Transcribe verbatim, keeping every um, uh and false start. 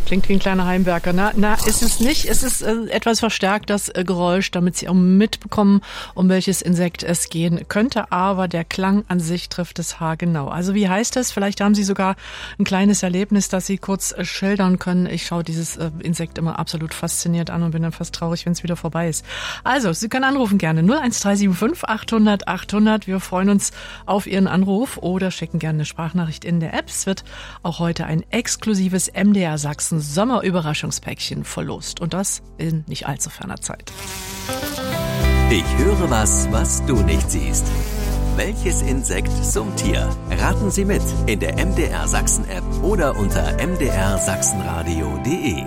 Klingt wie ein kleiner Heimwerker. Na, na, ist es nicht. Es ist äh, etwas verstärkt, das äh, Geräusch, damit Sie auch mitbekommen, um welches Insekt es gehen könnte. Aber der Klang an sich trifft es haargenau. Also wie heißt es? Vielleicht haben Sie sogar ein kleines Erlebnis, das Sie kurz äh, schildern können. Ich schaue dieses äh, Insekt immer absolut fasziniert an und bin dann fast traurig, wenn es wieder vorbei ist. Also, Sie können anrufen gerne. null eins drei sieben fünf achthundert achthundert. Wir freuen uns auf Ihren Anruf oder schicken gerne eine Sprachnachricht in der App. Es wird auch heute ein exklusives M D R Sachsen Sommerüberraschungspäckchen verlost. Und das in nicht allzu ferner Zeit. Ich höre was, was du nicht siehst. Welches Insekt summt hier? Raten Sie mit in der M D R Sachsen App oder unter m d r sachsenradio punkt d e.